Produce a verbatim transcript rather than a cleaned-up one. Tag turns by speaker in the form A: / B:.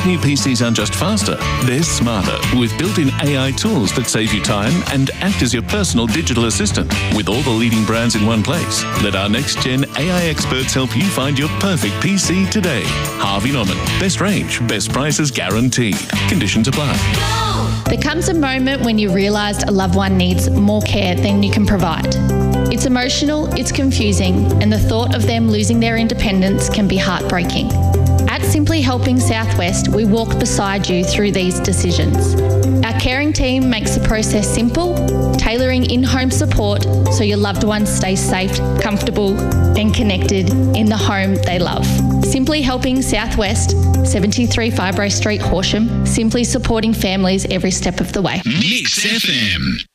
A: These new P Cs aren't just faster, they're smarter, with built-in A I tools that save you time and act as your personal digital assistant. With all the leading brands in one place, let our next-gen A I experts help you find your perfect P C today. Harvey Norman. Best range, best prices guaranteed. Conditions apply.
B: There comes a moment when you realised a loved one needs more care than you can provide. It's emotional, it's confusing, and the thought of them losing their independence can be heartbreaking. At Simply Helping Southwest, we walk beside you through these decisions. Our caring team makes the process simple, tailoring in-home support so your loved ones stay safe, comfortable and connected in the home they love. Simply Helping Southwest, seventy-three Fibro Street, Horsham, simply supporting families every step of the way.
C: Mix F M.